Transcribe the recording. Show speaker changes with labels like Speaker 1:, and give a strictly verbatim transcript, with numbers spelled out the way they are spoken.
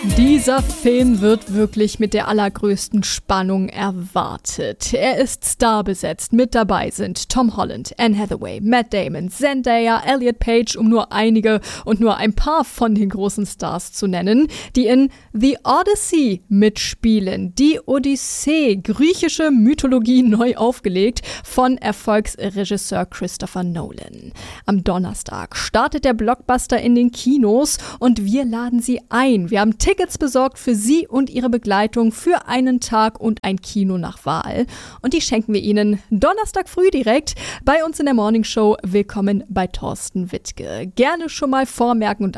Speaker 1: Dieser Film wird wirklich mit der allergrößten Spannung erwartet. Er ist starbesetzt. Mit dabei sind Tom Holland, Anne Hathaway, Matt Damon, Zendaya, Elliot Page, um nur einige und nur ein paar von den großen Stars zu nennen, die in The Odyssey mitspielen. Die Odyssee, griechische Mythologie neu aufgelegt von Erfolgsregisseur Christopher Nolan. Am Donnerstag startet der Blockbuster in den Kinos und wir laden Sie ein. Wir haben Tickets besorgt für Sie und Ihre Begleitung für einen Tag und ein Kino nach Wahl. Und die schenken wir Ihnen Donnerstag früh direkt bei uns in der Morning Show. Willkommen bei Thorsten Wittke. Gerne schon mal vormerken und